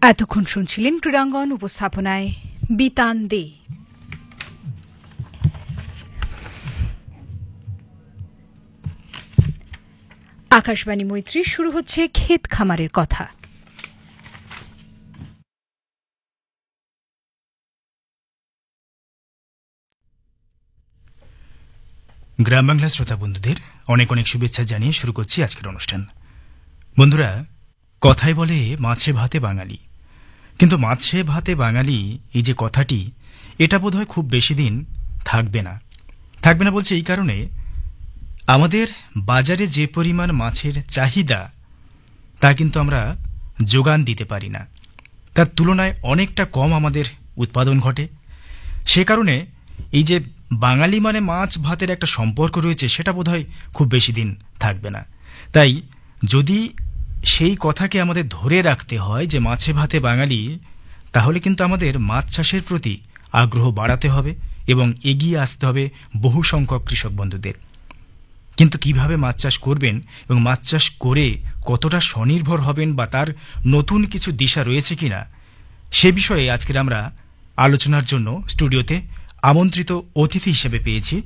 এতক্ষণ শুনছিলেন ক্রীড়াঙ্গন, উপস্থাপনায় বিতান দে। আকাশবাণী মৈত্রী, শুরু হচ্ছে ক্ষেত খামারের কথা। গ্রাম বাংলা শ্রোতা বন্ধুদের অনেক অনেক শুভেচ্ছা জানিয়ে শুরু করছি আজকের অনুষ্ঠান। বন্ধুরা, কথায় বলে মাছে ভাতে বাঙালি, কিন্তু মাছে ভাতে বাঙালি এই যে কথাটি, এটা বোধহয় খুব বেশি দিন থাকবে না। থাকবে না বলছে এই কারণে, আমাদের বাজারে যে পরিমাণ মাছের চাহিদা তা কিন্তু আমরা যোগান দিতে পারি না। তার তুলনায় অনেকটা কম আমাদের উৎপাদন ঘটে। সে কারণে এই যে বাঙালি মানে মাছ ভাতের একটা সম্পর্ক রয়েছে, সেটা বোধহয় খুব বেশি দিন থাকবে না। তাই যদি সেই কথাকে আমাদের ধরে রাখতে হয় যে মাছে ভাতে বাঙালি, তাহলে কিন্তু আমাদের মাছ চাষের প্রতি আগ্রহ বাড়াতে হবে এবং এগিয়ে আসতে হবে বহু সংখ্যক কৃষক বন্ধুদের। কিন্তু কিভাবে মাছ চাষ করবেন এবং মাছ চাষ করে কতটা স্বনির্ভর হবেন বা তার নতুন কিছু দিশা রয়েছে কিনা, সে বিষয়ে আজকের আমরা আলোচনার জন্য স্টুডিওতে আমন্ত্রিত অতিথি হিসেবে পেয়েছি